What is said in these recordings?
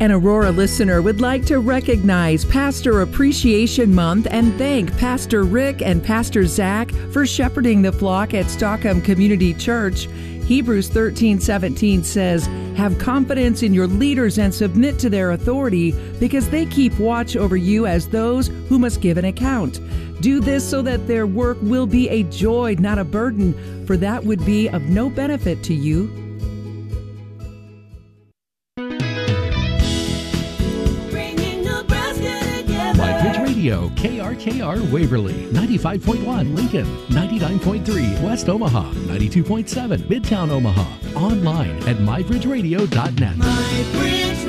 An Aurora listener would like to recognize Pastor Appreciation Month and thank Pastor Rick and Pastor Zach for shepherding the flock at Stockholm Community Church. Hebrews 13:17 says, "Have confidence in your leaders and submit to their authority, because they keep watch over you as those who must give an account. Do this so that their work will be a joy, not a burden, for that would be of no benefit to you." KRKR Waverly, 95.1 Lincoln, 99.3 West Omaha, 92.7 Midtown Omaha. Online at mybridgeradio.net. MyBridge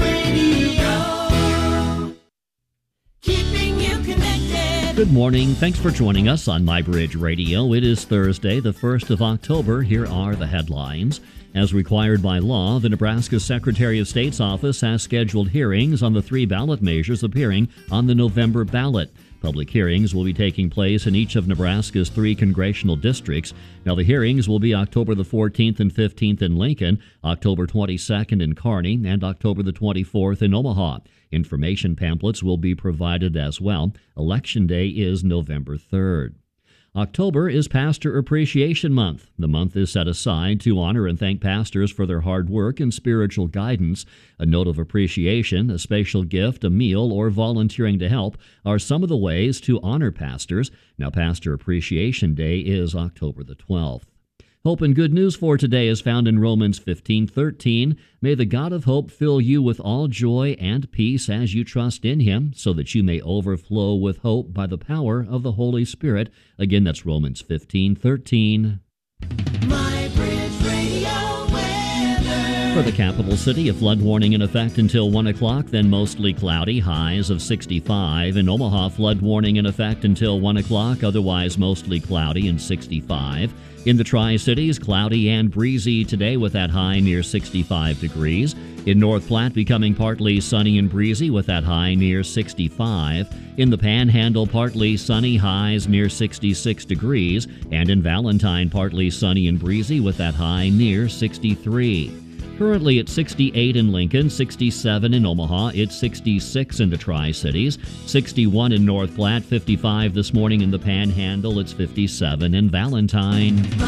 Radio, keeping you connected. Good morning. Thanks for joining us on MyBridge Radio. It is Thursday, the 1st of October. Here are the headlines. As required by law, the Nebraska Secretary of State's office has scheduled hearings on the 3 ballot measures appearing on the November ballot. Public hearings will be taking place in each of Nebraska's 3 congressional districts. Now, the hearings will be October the 14th and 15th in Lincoln, October 22nd in Kearney, and October the 24th in Omaha. Information pamphlets will be provided as well. Election Day is November 3rd. October is Pastor Appreciation Month. The month is set aside to honor and thank pastors for their hard work and spiritual guidance. A note of appreciation, a special gift, a meal, or volunteering to help are some of the ways to honor pastors. Now, Pastor Appreciation Day is October the 12th. Hope and good news for today is found in Romans 15:13. May the God of hope fill you with all joy and peace as you trust in him, so that you may overflow with hope by the power of the Holy Spirit. Again, that's Romans 15:13. MyBridge Radio weather. For the capital city, a flood warning in effect until 1 o'clock, then mostly cloudy, highs of 65. In Omaha, flood warning in effect until 1 o'clock, otherwise mostly cloudy and 65. In the Tri-Cities, cloudy and breezy today with that high near 65 degrees. In North Platte, becoming partly sunny and breezy with that high near 65. In the Panhandle, partly sunny, highs near 66 degrees. And in Valentine, partly sunny and breezy with that high near 63. Currently at 68 in Lincoln, 67 in Omaha, it's 66 in the Tri-Cities, 61 in North Platte, 55 this morning in the Panhandle, it's 57 in Valentine.